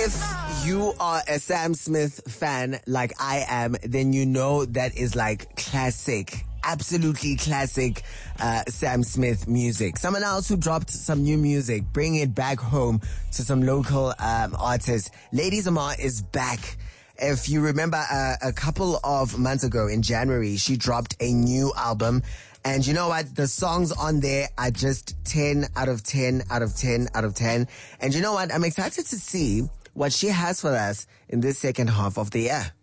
If you are a Sam Smith fan like I am, then you know that is like classic, absolutely classic Sam Smith music. Someone else who dropped some new music, bring it back home to some local artists. Lady Zamar is back. If you remember, a couple of months ago in January, she dropped a new album. And you know what? The songs on there are just 10 out of 10 out of 10 out of 10. And you know what? I'm excited to see what she has for us in this second half of the year.